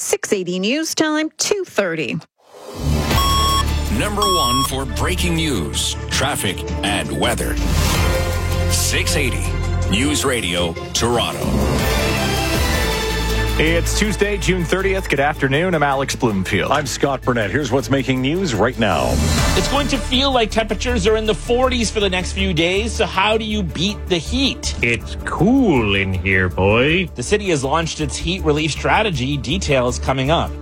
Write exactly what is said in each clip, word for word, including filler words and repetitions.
six eighty News Time, two thirty. Number one for breaking news, traffic, and weather. six eighty News Radio, Toronto. It's Tuesday, June thirtieth. Good afternoon. I'm Alex Bloomfield. I'm Scott Burnett. Here's what's making news right now. It's going to feel like temperatures are in the forties for the next few days, so how do you beat the heat? It's cool in here, boy. The city has launched its heat relief strategy. Details coming up.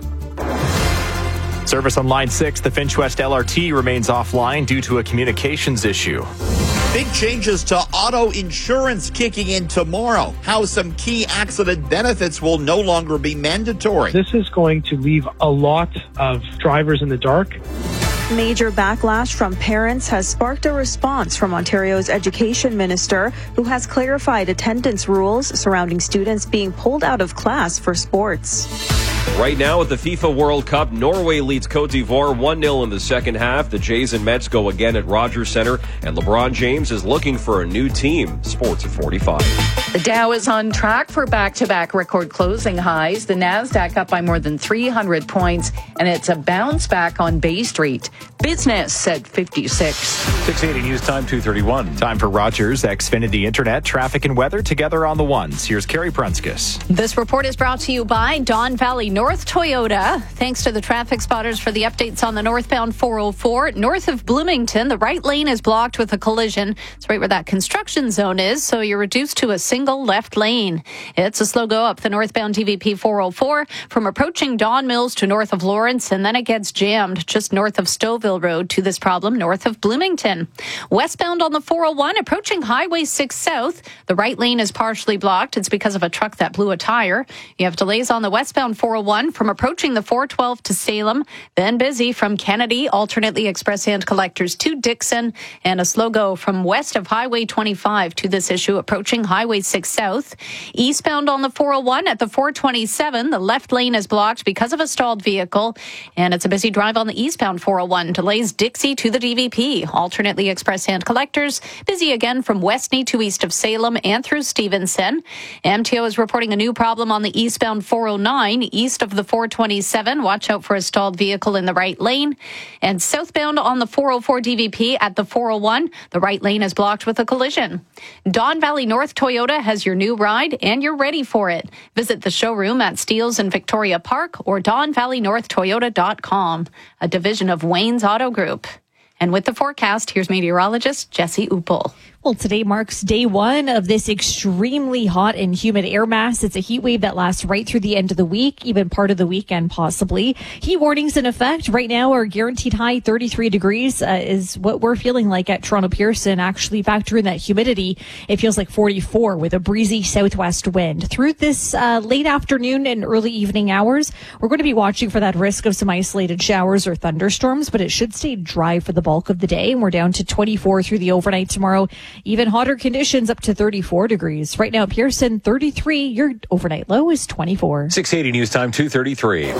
Service on Line six, the Finch West L R T remains offline due to a communications issue. Big changes to auto insurance kicking in tomorrow. How some key accident benefits will no longer be mandatory. This is going to leave a lot of drivers in the dark. Major backlash from parents has sparked a response from Ontario's education minister, who has clarified attendance rules surrounding students being pulled out of class for sports. Right now at the FIFA World Cup, Norway leads Cote d'Ivoire one nil in the second half. The Jays and Mets go again at Rogers Centre, and LeBron James is looking for a new team. Sports at forty-five. The Dow is on track for back-to-back record closing highs. The Nasdaq up by more than three hundred points, and it's a bounce back on Bay Street. Business at fifty-six. six eighty News Time, two thirty-one. Time for Rogers Xfinity Internet, traffic and weather together on the ones. Here's Carrie Prunskis. This report is brought to you by Don Valley North Toyota. Thanks to the traffic spotters for the updates on the northbound four oh four. North of Bloomington, the right lane is blocked with a collision. It's right where that construction zone is, so you're reduced to a single left lane. It's a slow go up the northbound T V P four oh four from approaching Don Mills to north of Lawrence, and then it gets jammed just north of Stouffville Road to this problem north of Bloomington. Westbound on the four oh one, approaching Highway six South, the right lane is partially blocked. It's because of a truck that blew a tire. You have delays on the westbound four oh one from approaching the four twelve to Salem, then busy from Kennedy, alternately express and collectors to Dixon, and a slow go from west of Highway twenty-five to this issue approaching Highway six South. Eastbound on the four oh one at the four twenty-seven, the left lane is blocked because of a stalled vehicle, and it's a busy drive on the eastbound four oh one. Delays Dixie to the D V P, alternately express and collectors, busy again from Westney to east of Salem and through Stevenson. M T O is reporting a new problem on the eastbound four oh nine, east of the four twenty-seven. Watch out for a stalled vehicle in the right lane. And southbound on the four oh four D V P at the four oh one, the right lane is blocked with a collision. Don Valley North Toyota has your new ride, and you're ready for it. Visit the showroom at Steeles in Victoria Park or don valley north toyota dot com, a division of Wayne's Auto Group. And with the forecast, here's meteorologist Jesse Uppel. Well, today marks day one of this extremely hot and humid air mass. It's a heat wave that lasts right through the end of the week, even part of the weekend possibly. Heat warnings in effect. Right now, our guaranteed high thirty-three degrees uh, is what we're feeling like at Toronto Pearson. Actually, factor in that humidity, it feels like forty-four with a breezy southwest wind. Through this uh, late afternoon and early evening hours, we're going to be watching for that risk of some isolated showers or thunderstorms, but it should stay dry for the bulk of the day. And we're down to twenty-four through the overnight tomorrow. Even hotter conditions up to thirty-four degrees. Right now, Pearson, thirty-three. Your overnight low is twenty-four. six eighty News Time, two thirty-three.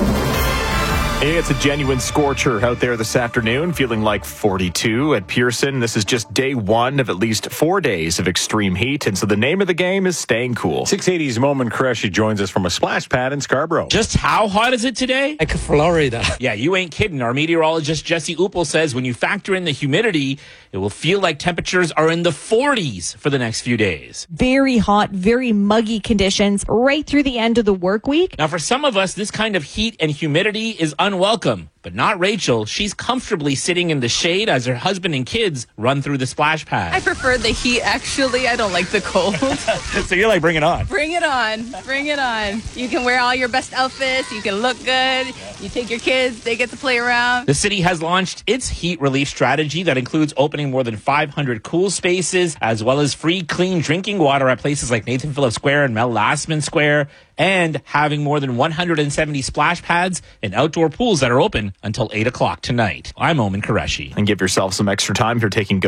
It's a genuine scorcher out there this afternoon, feeling like forty-two at Pearson. This is just day one of at least four days of extreme heat, and so the name of the game is staying cool. six eighty's Momin Qureshi joins us from a splash pad in Scarborough. Just how hot is it today? Like Florida. Yeah, you ain't kidding. Our meteorologist Jesse Uppel says when you factor in the humidity, it will feel like temperatures are in the forties for the next few days. Very hot, very muggy conditions right through the end of the work week. Now, for some of us, this kind of heat and humidity is unwelcome. But not Rachel. She's comfortably sitting in the shade as her husband and kids run through the splash pad. I prefer the heat, actually. I don't like the cold. So you're like, bring it on. Bring it on. Bring it on. You can wear all your best outfits. You can look good. You take your kids. They get to play around. The city has launched its heat relief strategy that includes opening more than five hundred cool spaces, as well as free clean drinking water at places like Nathan Phillips Square and Mel Lastman Square, and having more than one hundred seventy splash pads and outdoor pools that are open until eight o'clock tonight. I'm Momin Qureshi. And give yourself some extra time if you're taking